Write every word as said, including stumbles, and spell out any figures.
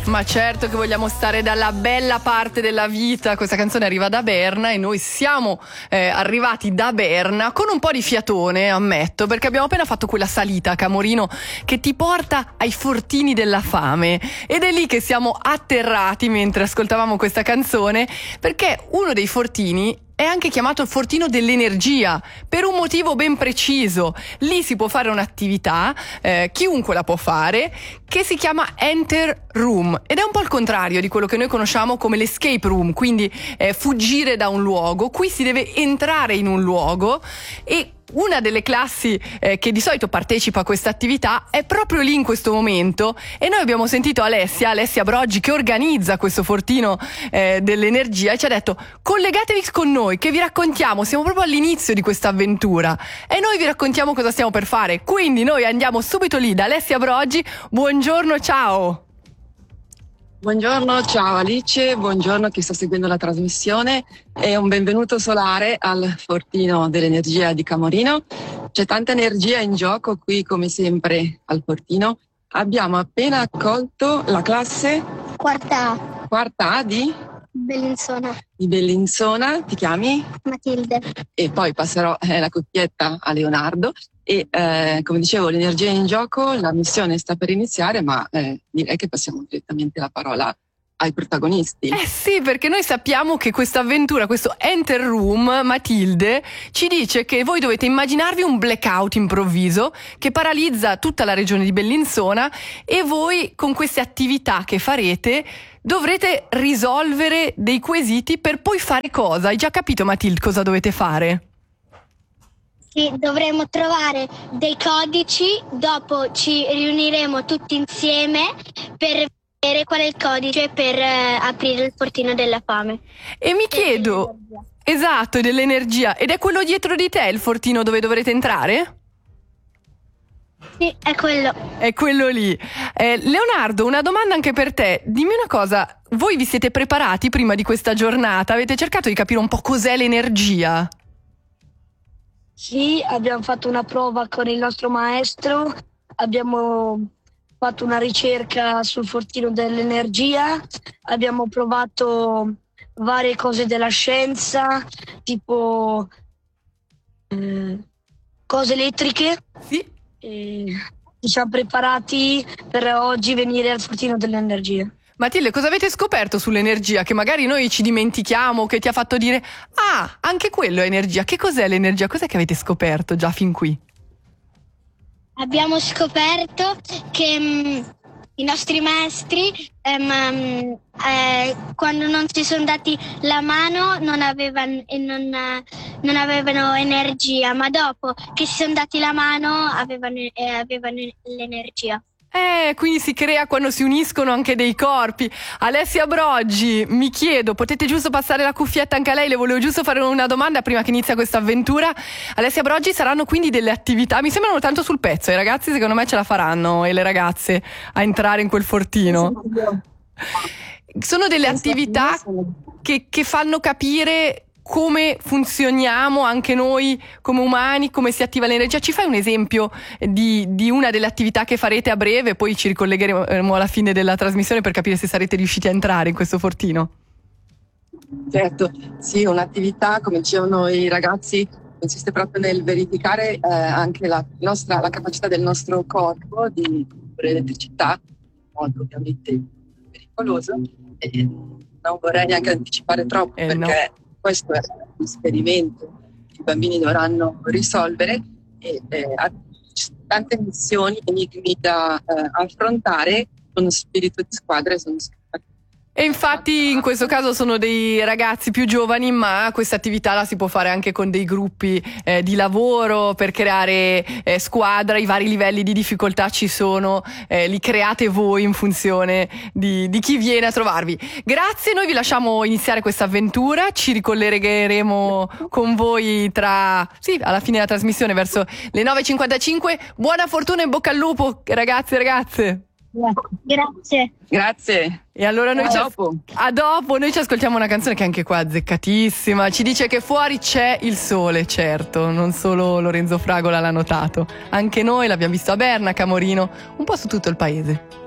Ma certo che vogliamo stare dalla bella parte della vita. Questa canzone arriva da Berna e noi siamo eh, arrivati da Berna con un po' di fiatone, ammetto, perché abbiamo appena fatto quella salita a Camorino che ti porta ai fortini della fame, ed è lì che siamo atterrati mentre ascoltavamo questa canzone, perché uno dei fortini è anche chiamato il fortino dell'energia, per un motivo ben preciso. Lì si può fare un'attività, eh, chiunque la può fare, che si chiama Enter Room, ed è un po' il contrario di quello che noi conosciamo come l'escape room, quindi eh, fuggire da un luogo. Qui si deve entrare in un luogo, e una delle classi eh, che di solito partecipa a questa attività è proprio lì in questo momento, e noi abbiamo sentito Alessia, Alessia Broggi, che organizza questo fortino eh, dell'energia, e ci ha detto: collegatevi con noi che vi raccontiamo, siamo proprio all'inizio di questa avventura e noi vi raccontiamo cosa stiamo per fare. Quindi noi andiamo subito lì da Alessia Broggi. Buongiorno, ciao. Buongiorno, ciao Alice, buongiorno chi sta seguendo la trasmissione e un benvenuto solare al Fortino dell'Energia di Camorino. C'è tanta energia in gioco qui, come sempre al Fortino. Abbiamo appena accolto la classe Quarta A. quarta A di Bellinzona. Di Bellinzona. Ti chiami? Matilde. E poi passerò eh, la coppietta a Leonardo. E eh, come dicevo, l'energia è in gioco, la missione sta per iniziare, ma eh, direi che passiamo direttamente la parola ai protagonisti. Eh sì, perché noi sappiamo che questa avventura, questo Enter Room, Matilde ci dice che voi dovete immaginarvi un blackout improvviso che paralizza tutta la regione di Bellinzona, e voi con queste attività che farete dovrete risolvere dei quesiti per poi fare cosa? Hai già capito, Matilde, cosa dovete fare? Sì, dovremo trovare dei codici, dopo ci riuniremo tutti insieme per vedere qual è il codice per eh, aprire il fortino della fame. E mi chiedo, esatto, dell'energia, ed è quello dietro di te il fortino dove dovrete entrare? Sì, è quello. È quello lì. Eh, Leonardo, una domanda anche per te. Dimmi una cosa, voi vi siete preparati prima di questa giornata? Avete cercato di capire un po' cos'è l'energia? Sì, abbiamo fatto una prova con il nostro maestro, abbiamo fatto una ricerca sul fortino dell'energia, abbiamo provato varie cose della scienza, tipo eh, cose elettriche. Sì. E ci siamo preparati per oggi venire al fortino dell'energia. Matilde, cosa avete scoperto sull'energia che magari noi ci dimentichiamo, che ti ha fatto dire: ah, anche quello è energia? Che cos'è l'energia? Cos'è che avete scoperto già fin qui? Abbiamo scoperto che mh, i nostri maestri ehm, eh, quando non si sono dati la mano non avevano, e non, eh, non avevano energia, ma dopo che si sono dati la mano avevano, eh, avevano l'energia. Eh, quindi si crea quando si uniscono anche dei corpi. Alessia Broggi, mi chiedo, potete giusto passare la cuffietta anche a lei? Le volevo giusto fare una domanda prima che inizia questa avventura. Alessia Broggi, saranno quindi delle attività, mi sembrano tanto sul pezzo, i ragazzi secondo me ce la faranno, e le ragazze, a entrare in quel fortino. Sono delle attività che, che fanno capire come funzioniamo anche noi come umani, come si attiva l'energia. Ci fai un esempio di, di una delle attività che farete a breve, poi ci ricollegheremo alla fine della trasmissione per capire se sarete riusciti a entrare in questo fortino? Certo, sì, un'attività, come dicevano i ragazzi, consiste proprio nel verificare eh, anche la, nostra, la capacità del nostro corpo di produrre elettricità, in modo ovviamente pericoloso, e non vorrei neanche anticipare troppo eh, perché no. Questo è un esperimento che i bambini dovranno risolvere, e eh, ha tante missioni, enigmi da eh, affrontare con spirito di squadra, e sono E infatti in questo caso sono dei ragazzi più giovani, ma questa attività la si può fare anche con dei gruppi eh, di lavoro per creare eh, squadra. I vari livelli di difficoltà ci sono, eh, li create voi in funzione di, di chi viene a trovarvi. Grazie, noi vi lasciamo iniziare questa avventura, ci ricollegheremo con voi tra, sì, alla fine della trasmissione verso le nove e cinquantacinque. Buona fortuna e bocca al lupo, ragazzi e ragazze. Grazie. Grazie. E allora noi a ci dopo. A dopo, noi ci ascoltiamo una canzone che anche qua è azzeccatissima. Ci dice che fuori c'è il sole, certo, non solo Lorenzo Fragola l'ha notato. Anche noi l'abbiamo visto a Berna, a Camorino, un po' su tutto il paese.